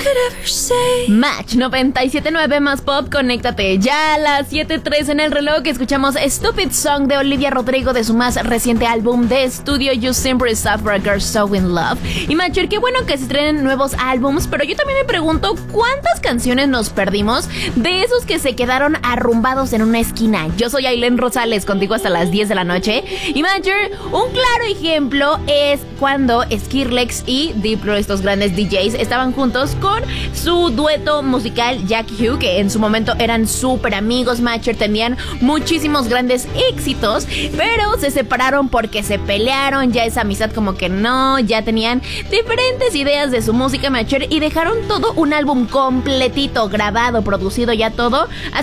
Match 97.9 más pop, conéctate ya a las 7:03 en el reloj. Escuchamos Stupid Song de Olivia Rodrigo de su más reciente álbum de estudio You Simply Thought for a Girl So In Love. Y Matcher, qué bueno que se estrenen nuevos álbums, pero yo también me pregunto cuántas canciones nos perdimos de esos que se quedaron arrumbados en una esquina. Yo soy Ailén Rosales, contigo hasta las 10 de la noche. Y Matcher, un claro ejemplo es cuando Skrillex y Diplo, estos grandes DJs, estaban juntos con su dueto musical Jack Hugh, que en su momento eran súper amigos. Matcher, tenían muchísimos grandes éxitos, pero se separaron porque se pelearon. Ya esa amistad como que no, ya tenían diferentes ideas de su música, Matcher, y dejaron todo un álbum completito, grabado, producido, ya todo.